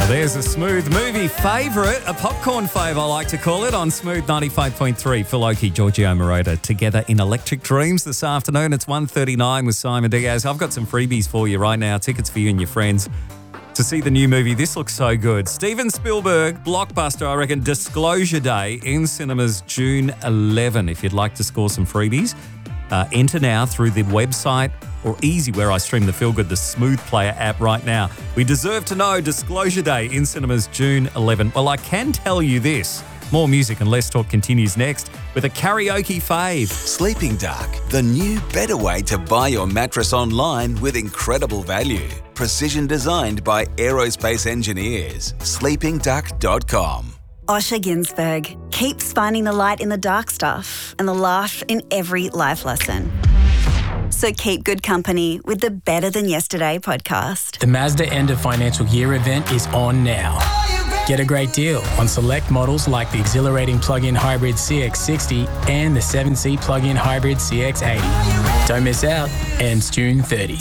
There's a Smooth movie favourite, a popcorn fave I like to call it, on Smooth 95.3. Phil Oakey, Giorgio Moroder, together in Electric Dreams this afternoon. It's 1:39 with Simon Diaz. I've got some freebies for you right now, tickets for you and your friends to see the new movie. This looks so good. Steven Spielberg, blockbuster, I reckon, Disclosure Day in cinemas June 11. If you'd like to score some freebies, enter now through the website or easy where I stream the Feel Good, the Smooth Player app right now. We deserve to know Disclosure Day in cinemas June 11. Well, I can tell you this. More music and less talk continues next with a karaoke fave. Sleeping Duck, the new better way to buy your mattress online with incredible value. Precision designed by aerospace engineers. sleepingduck.com. Osher Ginsberg keeps finding the light in the dark stuff and the laugh in every life lesson. So keep good company with the Better Than Yesterday podcast. The Mazda End of Financial Year event is on now. Get a great deal on select models like the exhilarating plug-in hybrid CX-60 and the 7-seat plug-in hybrid CX-80. Don't miss out. Ends June 30.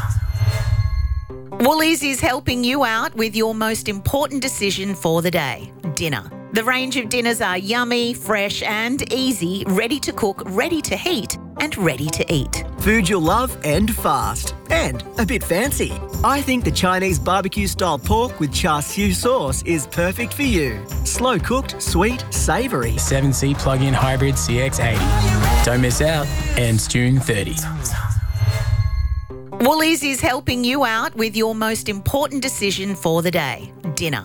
Woolies is helping you out with your most important decision for the day, dinner. The range of dinners are yummy, fresh and easy, ready to cook, ready to heat and ready to eat. Food you'll love and fast. And a bit fancy. I think the Chinese barbecue-style pork with char siu sauce is perfect for you. Slow-cooked, sweet, savoury. 7-seat plug-in hybrid CX-80. Don't miss out. Ends June 30. Woolies is helping you out with your most important decision for the day, dinner.